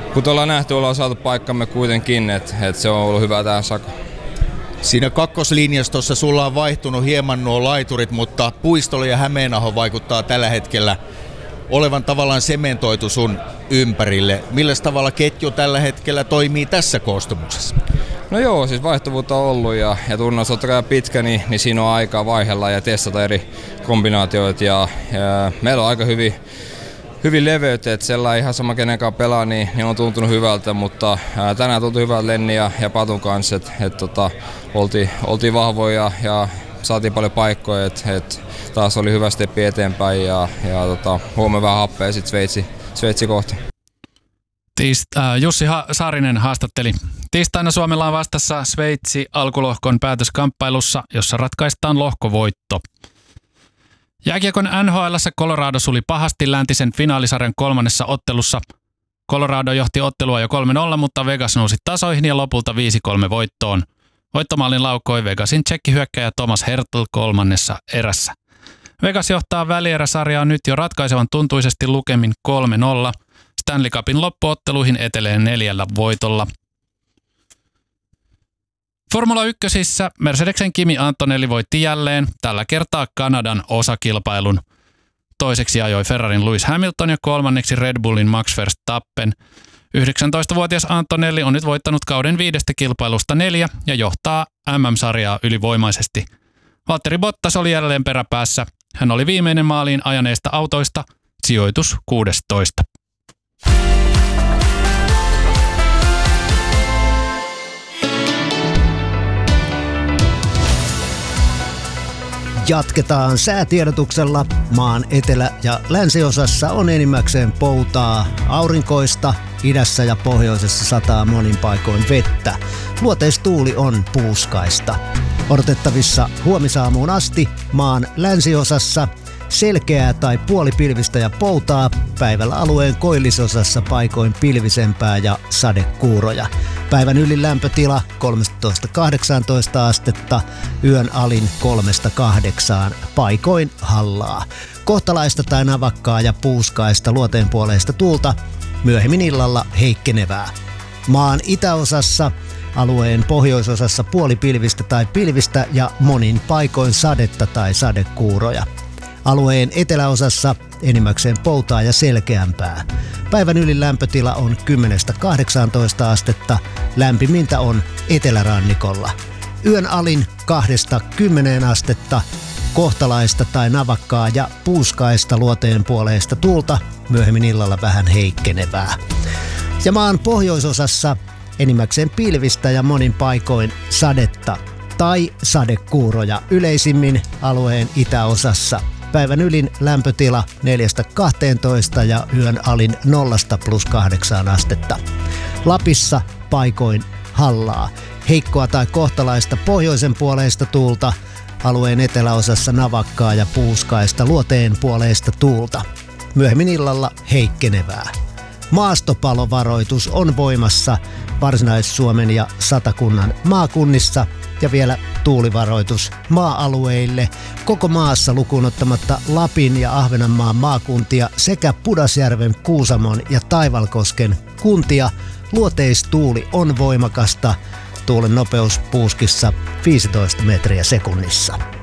ollaan nähty, ollaan saatu paikkamme kuitenkin, että se on ollut hyvä tähän saakka. Siinä kakkoslinjastossa sulla on vaihtunut hieman nuo laiturit, mutta Puistola ja Hämeenaho vaikuttaa tällä hetkellä olevan tavallaan sementoitu sun ympärille. Millä tavalla ketju tällä hetkellä toimii tässä koostumuksessa? No joo, siis vaihtuvuutta on ollut ja turnaus on pitkä, niin siinä on aikaa vaihella ja testata eri kombinaatioita. Ja meillä on aika hyvin leveyttä, että sellainen ihan sama kenenkaan pelaa, niin on tuntunut hyvältä, mutta tänään tuntui hyvältä Lenni ja Patun kanssa, että oltiin vahvoja ja saatiin paljon paikkoja, että taas oli hyvä steppi eteenpäin ja huomenna vähän happea sitten Sveitsi kohti. Jussi Saarinen haastatteli. Tiistaina Suomella on vastassa Sveitsi alkulohkon päätöskamppailussa, jossa ratkaistaan lohkovoitto. Jääkiekon NHL:ssä Colorado suli pahasti läntisen finaalisarjan 3. ottelussa. Colorado johti ottelua jo 3-0, mutta Vegas nousi tasoihin ja lopulta 5-3 voittoon. Voittomaalin laukoi Vegasin tsekkihyökkäjä Thomas Hertl 3. erässä. Vegas johtaa välieräsarjaa nyt jo ratkaisevan tuntuisesti lukemin 3-0. Stanley Cupin loppuotteluihin etelee 4 voitolla. Formula 1:ssä Mercedesen Kimi Antonelli voitti jälleen, tällä kertaa Kanadan osakilpailun. Toiseksi ajoi Ferrarin Lewis Hamilton ja kolmanneksi Red Bullin Max Verstappen. 19-vuotias Antonelli on nyt voittanut kauden 5 kilpailusta 4 ja johtaa MM-sarjaa ylivoimaisesti. Valtteri Bottas oli jälleen peräpäässä. Hän oli viimeinen maaliin ajaneista autoista, sijoitus 16. Jatketaan säätiedotuksella. Maan etelä- ja länsiosassa on enimmäkseen poutaa, aurinkoista, idässä ja pohjoisessa sataa monin paikoin vettä. Luoteistuuli on puuskaista. Odotettavissa huomisaamuun asti maan länsiosassa selkeää tai puolipilvistä ja poutaa, päivällä alueen koillisosassa paikoin pilvisempää ja sadekuuroja. Päivän ylin lämpötila 13-18 astetta, yön alin 3-8, paikoin hallaa. Kohtalaista tai navakkaa ja puuskaista luoteenpuoleista tuulta, myöhemmin illalla heikkenevää. Maan itäosassa, alueen pohjoisosassa puolipilvistä tai pilvistä ja monin paikoin sadetta tai sadekuuroja. Alueen eteläosassa enimmäkseen poutaa ja selkeämpää. Päivän ylin lämpötila on 10-18 astetta, lämpimintä on etelärannikolla. Yön alin 2-10 astetta, kohtalaista tai navakkaa ja puuskaista luoteenpuoleista tuulta, myöhemmin illalla vähän heikkenevää. Ja maan pohjoisosassa enimmäkseen pilvistä ja monin paikoin sadetta tai sadekuuroja, yleisimmin alueen itäosassa. Päivän ylin lämpötila 4-12 ja yön alin 0-+8 astetta. Lapissa paikoin hallaa. Heikkoa tai kohtalaista pohjoisen puoleista tuulta. Alueen eteläosassa navakkaa ja puuskaista luoteen puoleista tuulta. Myöhemmin illalla heikkenevää. Maastopalovaroitus on voimassa Varsinais-Suomen ja Satakunnan maakunnissa ja vielä tuulivaroitus maa-alueille koko maassa lukuun ottamatta Lapin ja Ahvenanmaan maakuntia sekä Pudasjärven, Kuusamon ja Taivalkosken kuntia. Luoteistuuli on voimakasta. Tuulen nopeus puuskissa 15 metriä sekunnissa.